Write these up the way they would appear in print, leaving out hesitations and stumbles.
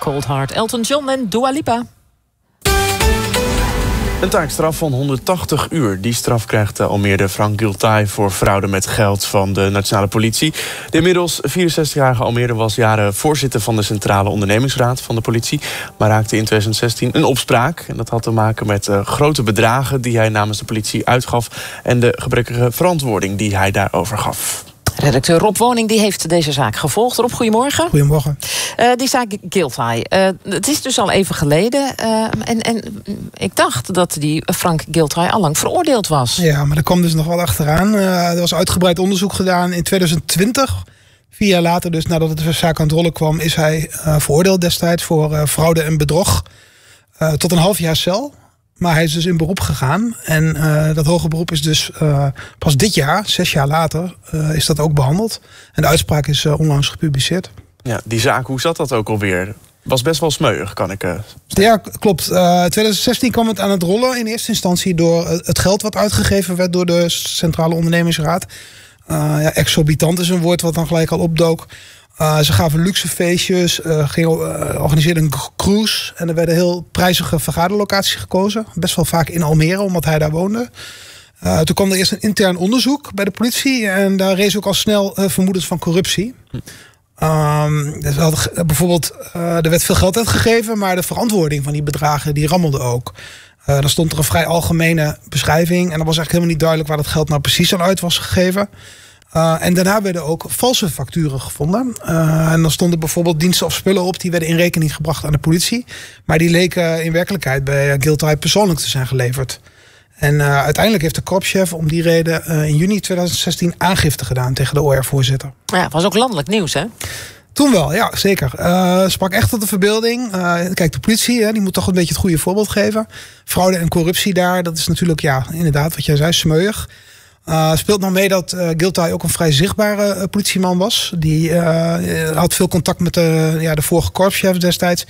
Cold Heart, Elton John en Dua Lipa. Een taakstraf van 180 uur. Die straf krijgt Almere Frank Giltay voor fraude met geld van de nationale politie. De inmiddels 64-jarige Almere was jaren voorzitter van de Centrale Ondernemingsraad van de politie, maar raakte in 2016 een opspraak. En dat had te maken met grote bedragen die hij namens de politie uitgaf en de gebrekkige verantwoording die hij daarover gaf. Redacteur Rob Woning die heeft deze zaak gevolgd. Rob, goedemorgen. Goedemorgen. Die zaak Giltay. Het is dus al even geleden. En ik dacht dat die Frank Giltay al lang veroordeeld was. Ja, maar er kwam dus nog wel achteraan. Er was uitgebreid onderzoek gedaan in 2020. 4 jaar later, dus nadat de zaak aan het rollen kwam, is hij veroordeeld destijds voor fraude en bedrog. Tot een half jaar cel. Maar hij is dus in beroep gegaan. En dat hoger beroep is dus pas dit jaar, 6 jaar later, is dat ook behandeld. En de uitspraak is onlangs gepubliceerd. Ja, die zaak, hoe zat dat ook alweer? Was best wel smeuig, kan ik Ja, klopt. 2016 kwam het aan het rollen in eerste instantie door het geld wat uitgegeven werd door de Centrale Ondernemingsraad. Exorbitant is een woord wat dan gelijk al opdook. Ze gaven luxe feestjes, organiseerden een cruise. En er werden heel prijzige vergaderlocaties gekozen. Best wel vaak in Almere, omdat hij daar woonde. Toen kwam er eerst een intern onderzoek bij de politie. En daar rees ook al snel vermoedens van corruptie. Bijvoorbeeld, er werd veel geld uitgegeven, maar de verantwoording van die bedragen die rammelde ook. Dan stond er een vrij algemene beschrijving. En dan was eigenlijk helemaal niet duidelijk waar dat geld nou precies aan uit was gegeven. En daarna werden ook valse facturen gevonden. En dan stonden bijvoorbeeld diensten of spullen op die werden in rekening gebracht aan de politie. Maar die leken in werkelijkheid bij Giltay persoonlijk te zijn geleverd. En uiteindelijk heeft de korpschef om die reden in juni 2016 aangifte gedaan tegen de OR-voorzitter. Ja, het was ook landelijk nieuws, hè? Toen wel, ja, zeker. Sprak echt tot de verbeelding. Kijk, de politie, die moet toch een beetje het goede voorbeeld geven. Fraude en corruptie daar, dat is natuurlijk, ja, inderdaad, wat jij zei, smeuig. Speelt nog mee dat Giltay ook een vrij zichtbare politieman was. Die had veel contact met de vorige korpschef destijds.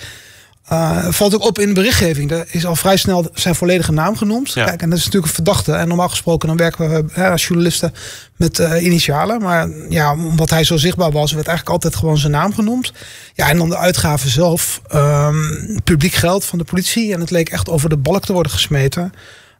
Valt ook op in de berichtgeving. Er is al vrij snel zijn volledige naam genoemd. Ja. Kijk, en dat is natuurlijk een verdachte. En normaal gesproken dan werken we als journalisten met initialen. Maar ja, omdat hij zo zichtbaar was, werd eigenlijk altijd gewoon zijn naam genoemd. Ja, en dan de uitgaven zelf. Publiek geld van de politie. En het leek echt over de balk te worden gesmeten.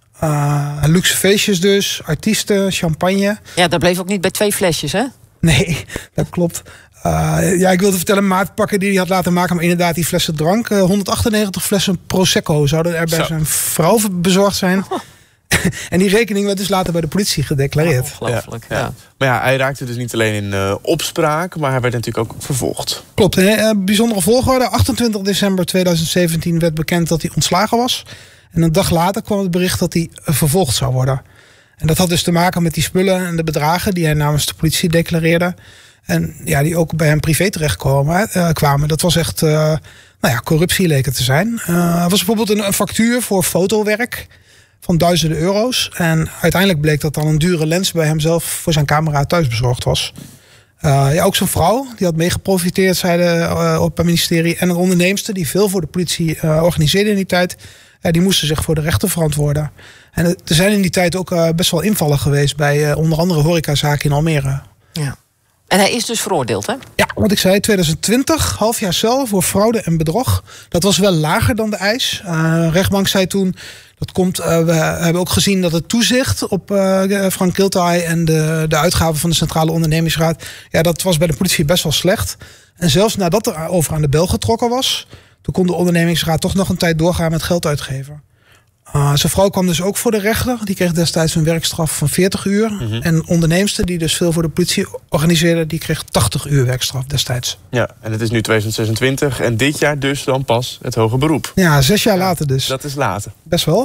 Luxe feestjes dus, artiesten, champagne. Ja, dat bleef ook niet bij 2 flesjes, hè? Nee, dat klopt. Ik wilde vertellen, maatpakken die hij had laten maken, maar inderdaad die flessen drank. 198 flessen Prosecco zouden er bij zijn vrouw bezorgd zijn. Oh. En die rekening werd dus later bij de politie gedeclareerd. Ongelooflijk, ja. Maar ja, hij raakte dus niet alleen in opspraak, maar hij werd natuurlijk ook vervolgd. Klopt, bijzondere volgorde. 28 december 2017 werd bekend dat hij ontslagen was. En een dag later kwam het bericht dat hij vervolgd zou worden. En dat had dus te maken met die spullen en de bedragen die hij namens de politie declareerde. En ja, die ook bij hem privé kwamen. Dat was echt corruptie leek het te zijn. Er was bijvoorbeeld een factuur voor fotowerk van duizenden euro's. En uiteindelijk bleek dat dan een dure lens bij hemzelf voor zijn camera thuis bezorgd was. Ook zijn vrouw, die had meegeprofiteerd, zeiden op het ministerie. En een onderneemster die veel voor de politie organiseerde in die tijd. Die moesten zich voor de rechter verantwoorden. En er zijn in die tijd ook best wel invallen geweest bij onder andere horecazaken in Almere. Ja. En hij is dus veroordeeld, hè? Ja, wat ik zei, 2020, half jaar cel voor fraude en bedrog. Dat was wel lager dan de eis. Rechtbank zei toen, dat komt, we hebben ook gezien dat het toezicht op Frank Giltay en de uitgaven van de Centrale Ondernemingsraad, ja, dat was bij de politie best wel slecht. En zelfs nadat er over aan de bel getrokken was, toen kon de ondernemingsraad toch nog een tijd doorgaan met geld uitgeven. Zijn vrouw kwam dus ook voor de rechter. Die kreeg destijds een werkstraf van 40 uur. Mm-hmm. En een onderneemster die dus veel voor de politie organiseerde, die kreeg 80 uur werkstraf destijds. Ja, en het is nu 2026 en dit jaar dus dan pas het hoger beroep. Ja, 6 jaar later dus. Dat is later. Best wel.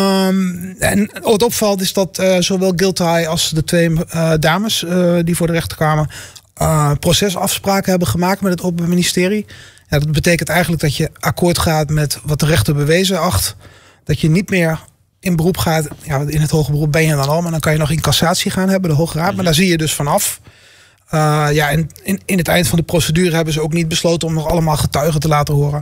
En wat opvalt is dat zowel Giltay als de 2 dames die voor de rechter kwamen procesafspraken hebben gemaakt met het Openbaar Ministerie. Ja, dat betekent eigenlijk dat je akkoord gaat met wat de rechter bewezen acht. Dat je niet meer in beroep gaat. Ja, in het hoger beroep ben je dan al. Maar dan kan je nog in cassatie gaan hebben, de Hoge Raad. Maar daar zie je dus vanaf. En in het eind van de procedure hebben ze ook niet besloten om nog allemaal getuigen te laten horen.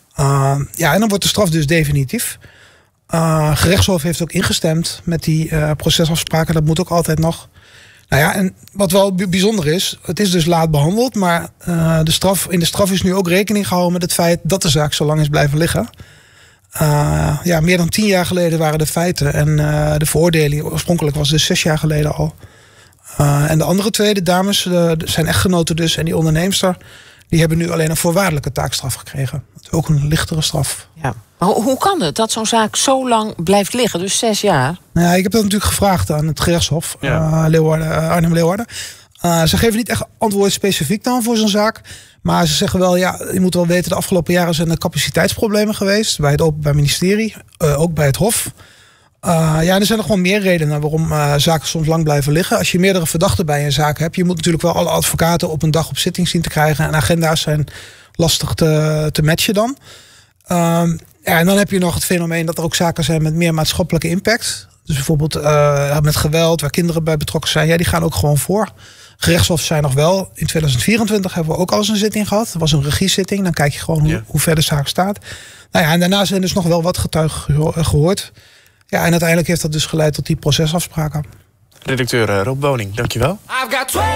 En dan wordt de straf dus definitief. Gerechtshof heeft ook ingestemd met die procesafspraken. Dat moet ook altijd nog. Nou ja, en wat wel bijzonder is, het is dus laat behandeld, maar in de straf is nu ook rekening gehouden met het feit dat de zaak zo lang is blijven liggen. Meer dan 10 jaar geleden waren de feiten en de veroordeling oorspronkelijk was dus 6 jaar geleden al. En de andere twee, de dames, zijn echtgenoten dus en die onderneemster, die hebben nu alleen een voorwaardelijke taakstraf gekregen. Dat is ook een lichtere straf. Ja. Maar hoe kan het dat zo'n zaak zo lang blijft liggen, dus 6 jaar? Nou ja, ik heb dat natuurlijk gevraagd aan het gerechtshof, Arnhem-Leeuwarden. Ze geven niet echt antwoord specifiek dan voor zo'n zaak. Maar ze zeggen wel, ja, je moet wel weten, de afgelopen jaren zijn er capaciteitsproblemen geweest. Bij het Openbaar Ministerie, ook bij het Hof. Er zijn nog gewoon meer redenen waarom zaken soms lang blijven liggen. Als je meerdere verdachten bij een zaak hebt, je moet natuurlijk wel alle advocaten op een dag op zitting zien te krijgen. En agenda's zijn lastig te matchen dan. En dan heb je nog het fenomeen dat er ook zaken zijn met meer maatschappelijke impact. Dus bijvoorbeeld met geweld, waar kinderen bij betrokken zijn. Ja, die gaan ook gewoon voor. Gerechtshof zijn nog wel. In 2024 hebben we ook al eens een zitting gehad. Dat was een regiezitting. Dan kijk je gewoon hoe ver de zaak staat. En daarna zijn dus nog wel wat getuigen gehoord. Ja, en uiteindelijk heeft dat dus geleid tot die procesafspraken. Redacteur Rob Boning, dankjewel.